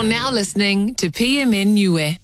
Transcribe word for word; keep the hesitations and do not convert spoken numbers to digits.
You're now listening to P M N Niue.